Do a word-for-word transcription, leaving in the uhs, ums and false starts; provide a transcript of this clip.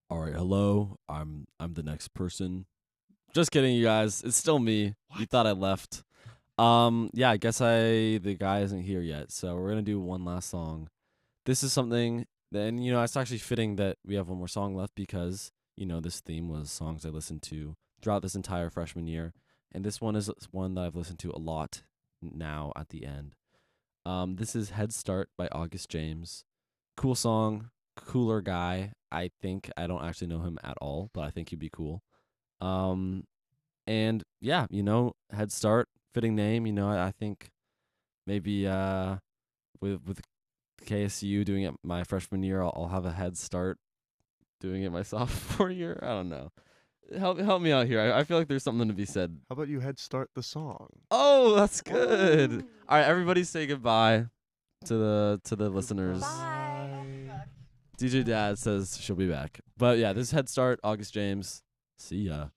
All right, hello. I'm I'm the next person. Just kidding, you guys. It's still me. You What? thought I left. Um, yeah, I guess I the guy isn't here yet, so we're gonna do one last song. This is something. Then you know it's actually fitting that we have one more song left because you know this theme was songs I listened to throughout this entire freshman year, and this one is one that I've listened to a lot now at the end. Um, this is Head Start by August James. Cool song, cooler guy. I think I don't actually know him at all, but I think he'd be cool. Um, and yeah, you know, Head Start, fitting name. You know, I, I think maybe uh, with with K S U doing it my freshman year, I'll, I'll have a head start doing it my sophomore year. I don't know. Help help me out here. I, I feel like there's something to be said. How about you head start the song? Oh, that's good. Woo! All right, everybody say goodbye to the to the listeners. Bye. D J Dad says she'll be back. But yeah, this is Head Start, August James. See ya.